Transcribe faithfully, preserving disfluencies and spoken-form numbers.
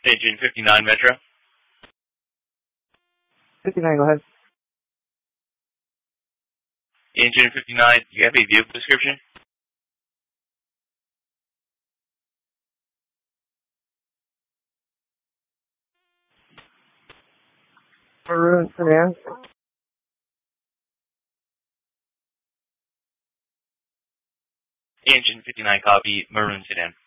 Engine fifty-nine Metro. fifty-nine, go ahead. Engine fifty-nine, do you have a vehicle description? Maroon sedan. Engine fifty-nine copy, maroon sedan.